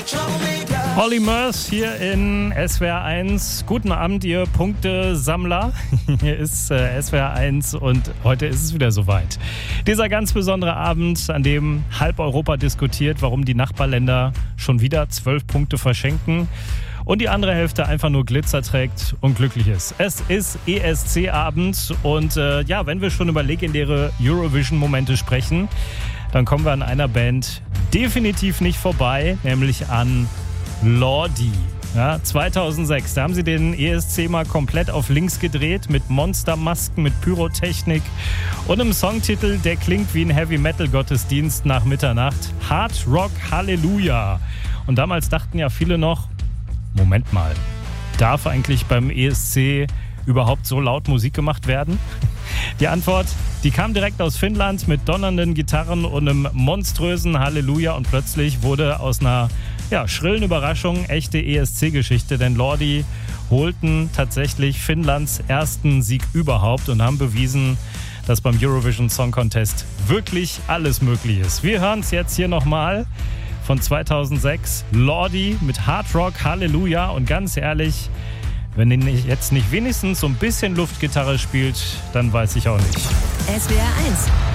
Olly Murs hier in SWR 1. Guten Abend, ihr Punktesammler. Hier ist SWR 1 und heute ist es wieder soweit. Dieser ganz besondere Abend, an dem halb Europa diskutiert, warum die Nachbarländer schon wieder 12 Punkte verschenken und die andere Hälfte einfach nur Glitzer trägt und glücklich ist. Es ist ESC-Abend und wenn wir schon über legendäre Eurovision-Momente sprechen, dann kommen wir an einer Band definitiv nicht vorbei, nämlich an Lordi. Ja, 2006, da haben sie den ESC mal komplett auf links gedreht mit Monstermasken, mit Pyrotechnik und einem Songtitel, der klingt wie ein Heavy-Metal-Gottesdienst nach Mitternacht. Hard Rock Halleluja. Und damals dachten ja viele noch, Moment mal, darf eigentlich beim ESC überhaupt so laut Musik gemacht werden? Die Antwort, die kam direkt aus Finnland mit donnernden Gitarren und einem monströsen Halleluja und plötzlich wurde aus einer schrillen Überraschung echte ESC-Geschichte, denn Lordi holten tatsächlich Finnlands ersten Sieg überhaupt und haben bewiesen, dass beim Eurovision Song Contest wirklich alles möglich ist. Wir hören es jetzt hier nochmal von 2006, Lordi mit Hard Rock Halleluja und ganz ehrlich, wenn ihr jetzt nicht wenigstens so ein bisschen Luftgitarre spielt, dann weiß ich auch nicht. SWR 1